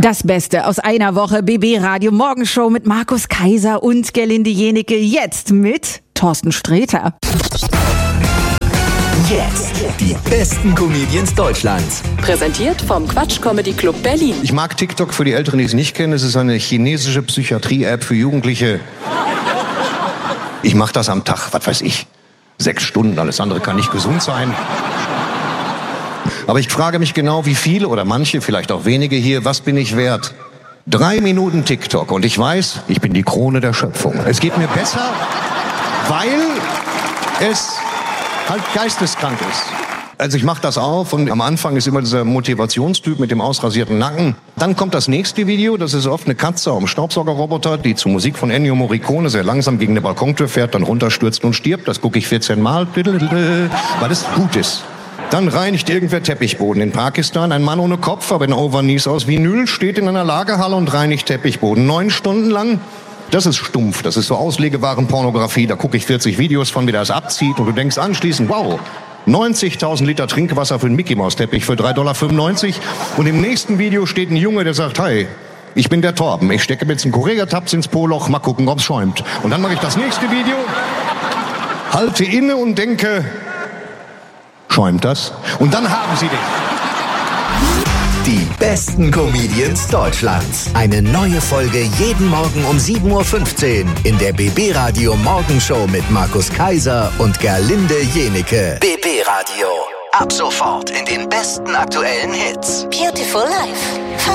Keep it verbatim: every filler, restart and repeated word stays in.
Das Beste aus einer Woche B B Radio Morgenshow mit Markus Kaiser und Gerlinde Jenike. Jetzt mit Thorsten Sträter. Jetzt die besten Comedians Deutschlands. Präsentiert vom Quatsch Comedy Club Berlin. Ich mag TikTok, für die Älteren, die es nicht kennen. Es ist eine chinesische Psychiatrie-App für Jugendliche. Ich mache das am Tag, was weiß ich, sechs Stunden. Alles andere kann nicht gesund sein. Aber ich frage mich genau, wie viele oder manche, vielleicht auch wenige hier, was bin ich wert? Drei Minuten TikTok und ich weiß, ich bin die Krone der Schöpfung. Es geht mir besser, weil es halt geisteskrank ist. Also ich mache das auf und am Anfang ist immer dieser Motivationstyp mit dem ausrasierten Nacken. Dann kommt das nächste Video, das ist oft eine Katze auf einem Staubsaugerroboter, die zu Musik von Ennio Morricone sehr langsam gegen eine Balkontür fährt, dann runterstürzt und stirbt. Das gucke ich vierzehn Mal, weil es gut ist. Dann reinigt irgendwer Teppichboden in Pakistan. Ein Mann ohne Kopf, aber in Overknees aus Vinyl, steht in einer Lagerhalle und reinigt Teppichboden. Neun Stunden lang. Das ist stumpf, das ist so Auslegewaren-Pornografie. Da gucke ich vierzig Videos von, wie der es abzieht. Und du denkst anschließend, wow, neunzigtausend Liter Trinkwasser für einen Mickey-Maus-Teppich für drei Komma fünfundneunzig Dollar. Und im nächsten Video steht ein Junge, der sagt, hi, ich bin der Torben. Ich stecke mir jetzt einen Correga-Tabs ins Po-Loch, mal gucken, ob's schäumt. Und dann mache ich das nächste Video, halte inne und denke, schäumt das? Und dann haben sie dich. Die besten Comedians Deutschlands. Eine neue Folge jeden Morgen um sieben Uhr fünfzehn in der B B Radio Morgenshow mit Markus Kaiser und Gerlinde Jenike. B B Radio. Ab sofort in den besten aktuellen Hits. Beautiful Life.